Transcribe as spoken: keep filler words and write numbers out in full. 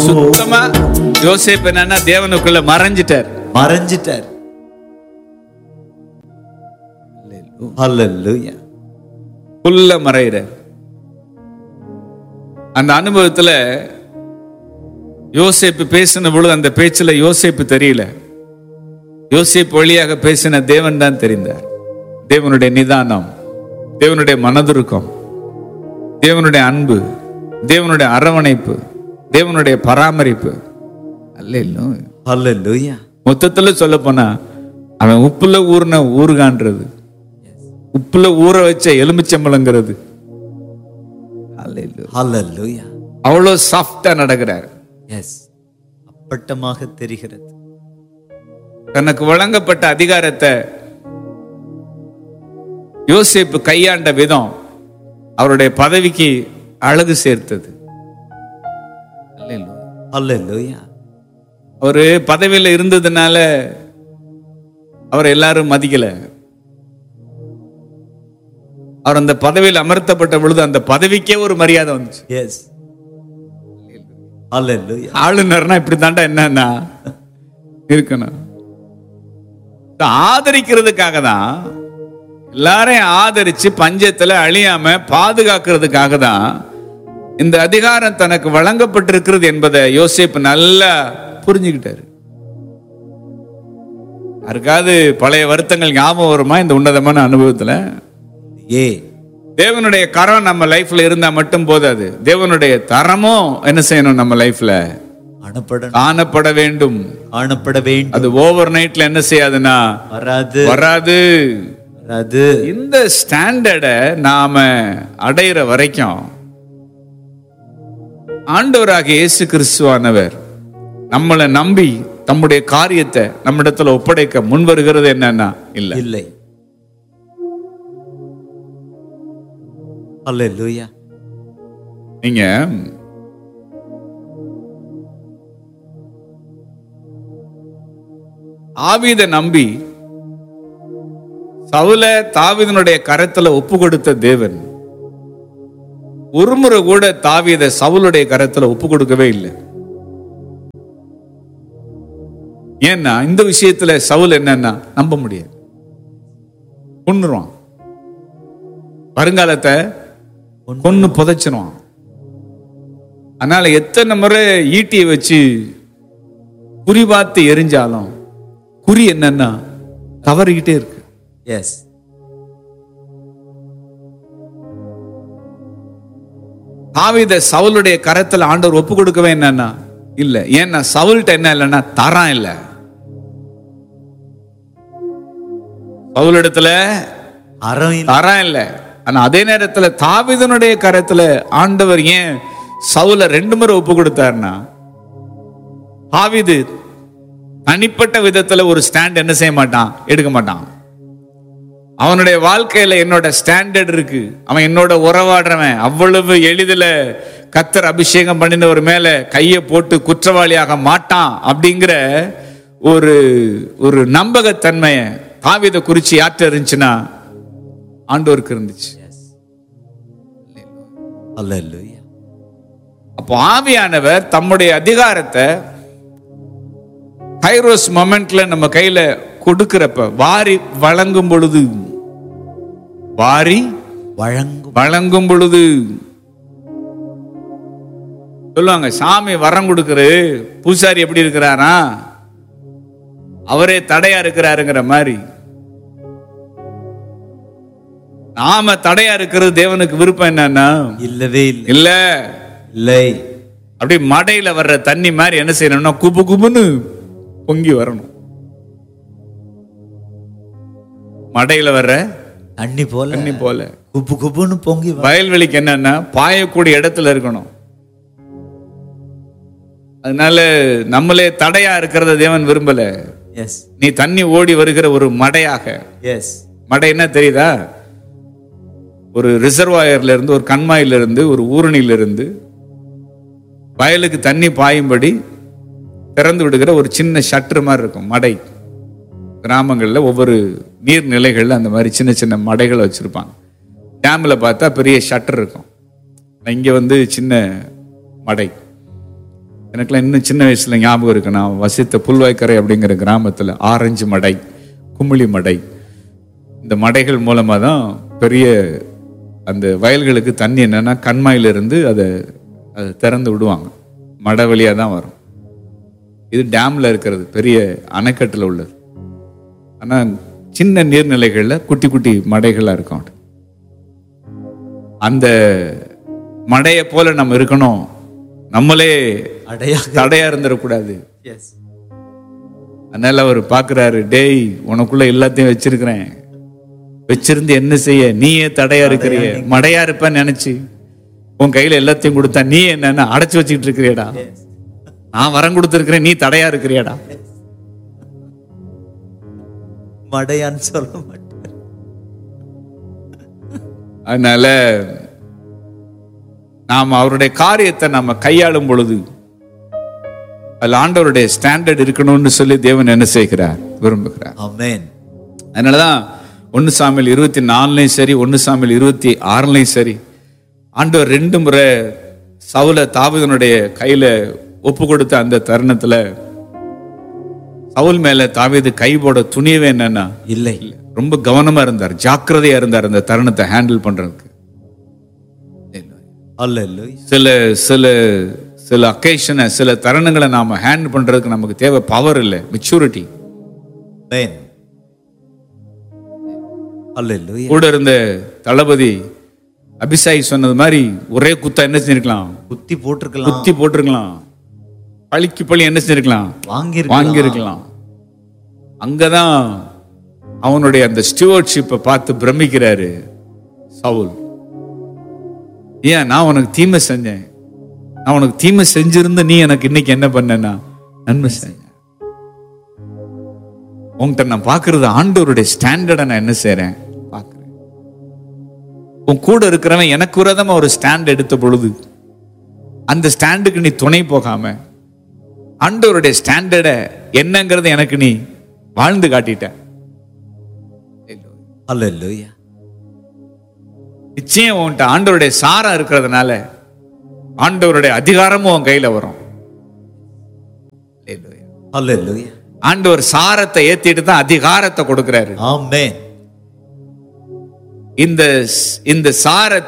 சுத்தமா யோசேப்பு என்னன்னா தேவனுக்குள்ள மறைஞ்சிட்டார் மறைஞ்சிட்டார். ஹல்லேலூயா. உள்ள மறையிறார். அந்த அனுபவத்துல யோசேப்பு பேசின பொழுது அந்த பேச்சுல யோசேப்பு தெரியல. யோசேப்பு வழியாக பேசின தேவன் தான் தெரிந்தார். தேவனுடைய நிதானம், தேவனுடைய மனதுருக்கம், தேவனுடைய அன்பு, தேவனுடைய அரவணைப்பு, தேவனுடைய பராமரிப்பு. அல்லேலூயா. ஹல்லேலூயா. மொத்தத்துல சொல்ல போனா அவன் உப்புல ஊர்ன ஊறுகான்றது, உப்புல ஊற வச்ச எலுமிச்சம்பழங்கிறது. ஹல்லேலூயா. அவ்வளவு சாஃப்டா நடக்கிறார். எஸ், அப்பட்டமாக தெரிகிறது. தனக்கு வழங்கப்பட்ட அதிகாரத்தை யோசேப்பு கையாண்ட விதம் அவருடைய பதவிக்கு அழகு சேர்த்தது. ஹல்லேலூயா. ஒரு பதவியில இருந்ததுனால அவர் எல்லாரும் மதிக்கல. அவர் அந்த பதவியில் அமர்த்தப்பட்ட பொழுது அந்த பதவிக்கே ஒரு மரியாதை வந்துச்சு. எஸ். ஹல்லேலூயா. ஆளுநர்னா இப்படி தாண்டா என்னன்னா இருக்கணும். ஆதரிக்கிறதுக்காக தான், எல்லாரையும் ஆதரிச்சு பஞ்சத்துல அழியாம பாதுகாக்கிறதுக்காக தான் இந்த அதிகாரம் தனக்கு வழங்கப்பட்டிருக்கிறது என்பதை யோசேப்பு நல்லா புரிஞ்சுக்கிட்டாரு. யாருக்காவது பழைய வருத்தங்கள் ஞாபகம் வருமா இந்த உன்னதமான அனுபவத்துல? ஏ தேவனுடைய கரம் நம்ம லைஃப்ல இருந்தா மட்டும் போதாது, தேவனுடைய தரமும் என்ன செய்யணும் நம்ம லைஃப்ல காணப்பட வேண்டும். காணப்பட வேண்டும். அது ஓவர் நைட்ல என்ன செய்யாதுன்னா வராது வராது வராது. இந்த ஸ்டாண்டர்டை நாம அடையிற வரைக்கும் ஆண்டவராகிய இயேசு கிறிஸ்துவானவர் நம்மளை நம்பி தம்முடைய காரியத்தை நம்மிடத்துல ஒப்படைக்க முன் வருகிறது என்னன்னா இல்ல இல்லை. ஹல்லேலூயா. நீங்க ஆவீதை நம்பி சவுல தாவீதனுடைய கரத்துல ஒப்பு கொடுத்த தேவன் ஒருமுறை கூட தாவீதை சவுலுடைய கரத்துல ஒப்பு கொடுக்கவே இல்லை. ஏன்னா இந்த விஷயத்துல சவுல் என்னன்னா நம்ப முடியாது, கொன்னுருவான், வருங்காலத்தை கொன்னு புதைச்சிருவான். அதனால எத்தனை முறை ஈட்டியை வச்சு குறி பார்த்து எரிஞ்சாலும் குறி என்னன்னா தவறிக்கிட்டே இருக்கு. எஸ். தாவீதை சவுலுடைய கரத்துல ஆண்டவர் ஒப்பு கொடுக்கவே என்னன்னா இல்ல. ஏன்னா சவுல்ட்ட என்ன இல்லைன்னா தரம் இல்ல. சவுலிடத்துல தரம் இல்ல. ஆனா அதே நேரத்துல தாவீதனுடைய கரத்துல ஆண்டவர் ஏன் சவுல ரெண்டு முறை ஒப்பு கொடுத்தாருன்னா, தாவீது தனிப்பட்ட விதத்துல ஒரு ஸ்டாண்ட் என்ன செய்ய மாட்டான், எடுக்க மாட்டான். அவனுடைய வாழ்க்கையில என்னோட ஸ்டாண்டர்ட் இருக்கு, அவன் என்னோட உறவாடுறவன், அவ்வளவு எளிதில் கர்த்தர் அபிஷேகம் பண்ணினவர் மேல கையை போட்டு குற்றவாளியாக மாட்டான் அப்படிங்கிற ஒரு ஒரு நம்பகத்தன்மையை தாவீதை குறிச்சு யார்கிட்ட இருந்துச்சுன்னா ஆண்டவருக்கு இருந்துச்சு. அப்போ ஆவியானவர் தம்முடைய அதிகாரத்தை கைரோஸ் மொமெண்ட்ல நம்ம கையில கொடுக்கிறப்ப வாரி வழங்கும் பொழுது வாரி வழங்கும் வழங்கும் பொழுது சொல்லுவாங்க, சாமி வரம் கொடுக்குறது, பூசாரி எப்படி இருக்கிறாரா, அவரே தடையா இருக்கிறாருங்கிற மாதிரி. நாம தடையா இருக்கிறது தேவனுக்கு விருப்பம் என்னன்னா இல்லவே இல்ல இல்லை. அப்படி மடையில வர்ற தண்ணி மாதிரி என்ன செய்யணும்னா குபு குபுன்னு பொங்கி வரணும். மடையில வர்ற தண்ணி போல தண்ணி போல குப்பு குப்புன்னு பொங்கி. வயல்வெளிக்கு என்னன்னா பாயக்கூடிய இடத்துல இருக்கணும். அதனால நம்மளே தடையா இருக்கிறத தேவன் விரும்பல. எஸ். நீ தண்ணி ஓடி வருகிற ஒரு மடையாக. எஸ். மடை என்ன தெரியுதா? ஒரு ரிசர்வாயர்ல இருந்து, ஒரு கண்மாயில இருந்து, ஒரு ஊரணியில இருந்து வயலுக்கு தண்ணி பாயும்படி திறந்து விடுகிற ஒரு சின்ன ஷட்டர் மாதிரி இருக்கும் மடை. கிராமங்கள்ல ஒவ்வொரு நீர்நிலைகள்ல அந்த மாதிரி சின்ன சின்ன மடைகளை வச்சிருப்பாங்க. டேம்ல பார்த்தா பெரிய ஷட்டர் இருக்கும், இங்க வந்து சின்ன மடை. எனக்குலாம் இன்னும் சின்ன வயசுல ஞாபகம் இருக்கு. நான் வசித்த புல்வாய்க்கரை அப்படிங்கிற கிராமத்தில் ஆரஞ்சு மடை, குமிழி மடை, இந்த மடைகள் மூலமாக தான் பெரிய அந்த வயல்களுக்கு தண்ணி என்னன்னா கண்மாயிலிருந்து அதை அதை திறந்து விடுவாங்க. மடை வழியாக தான் வரும். இது டேமில் இருக்கிறது, பெரிய அணைக்கட்டில் உள்ளது. ஆனால் சின்ன நீர்நிலைகளில் குட்டி குட்டி மடைகளாக இருக்கும். அந்த மடையை போல நம்ம இருக்கணும், நம்மளே அடையா தடையா இருந்துடக்கூடாது. எஸ் அதனால அவர் பார்க்குறாரு, டேய் உனக்குள்ள எல்லாத்தையும் வச்சிருக்கிறேன், வச்சிருந்து என்ன செய்ய, நீயே தடையா இருக்கிறிய, மடையா இருப்பேன்னு நினைச்சு உன் கையில எல்லாத்தையும் கொடுத்தா நீ என்னன்னா அடைச்சு வச்சுக்கிட்டு இருக்கிறியடா. நான் வரம் கொடுத்துருக்கிறேன், நீ தடையா இருக்கிறியடா. மடையான்னு சொல்ல மாட்டேன். அதனால நாம் அவருடைய காரியத்தை நம்ம கையாளும் பொழுது அதில் ஆண்டவருடைய ஸ்டாண்டர்ட் இருக்கணும்னு சொல்லி தேவன் என்ன செய்கிறார், விரும்புகிறார். ஆமென். அதனாலதான் ஒன்னு சாமுவேல் இருபத்தி நாலுலையும் சரி, ஒன்னு சாமுவேல் இருபத்தி ஆறுலையும் சரி, ஆண்டவர் ரெண்டு முறை சவுல தாவீதுனுடைய கையில ஒப்பு கொடுத்த அந்த தருணத்துல சவுல் மேல தாவீது கை போட துணியவே என்னன்னா இல்லை, ரொம்ப கவனமா இருந்தார், ஜாக்கிரதையா இருந்தார் அந்த தருணத்தை ஹேண்டில் பண்றதுக்கு. அல்லேலூயா. சில சில சில அக்கேஷனை, சில தருணங்களை நாம ஹேண்டில் பண்றதுக்கு நமக்கு தேவை பவர் இல்லை, மெச்சூரிட்டி. ஆமென். அல்லேலூயா. கூட இருந்த தளபதி அபிஷாய் சொன்னது மாதிரி ஒரே குத்தா என்ன செஞ்சிருக்கலாம், குத்தி போட்டிருக்கலாம், குத்தி போட்டிருக்கலாம், பழிக்கு பழி என்ன செஞ்சிருக்கலாம், வாங்கி வாங்கி இருக்கலாம். அங்கதான் அவனுடைய அந்த ஸ்டூவர்ட்ஷிப்பை பார்த்து பிரமிக்கிறாரு சவுல். ஏன் நான் உனக்கு தீமை செஞ்சேன், நான் உனக்கு தீமை செஞ்சிருந்த நீ எனக்கு இன்னைக்கு என்ன பண்ணனா நன்மை செஞ்ச. உன்கிட்ட நான் பாக்குறது ஆண்டவருடைய ஸ்டாண்டர்டை நான் என்ன செய்றேன் பாக்குறேன். உன் கூட இருக்கிறவன் எனக்கு விரோதமா ஒரு ஸ்டாண்ட் எடுத்த பொழுது அந்த ஸ்டாண்டுக்கு நீ துணை போகாம ஆண்டவருடைய ஸ்டாண்டர்ட என்னங்கிறது எனக்கு நீ வாழ்ந்து காட்டிட்ட. அல்லேலூயா. நிச்சயம் உன்கிட்ட ஆண்டவருடைய சாரம் இருக்கிறதுனால ஆண்டவருடைய அதிகாரமும் உன் கையில வரும். அல்லேலூயா. ஆண்டவர் சாரத்தை ஏத்திட்டு தான் அதிகாரத்தை கொடுக்கிறாரு. ஆமென். இந்த இந்த சார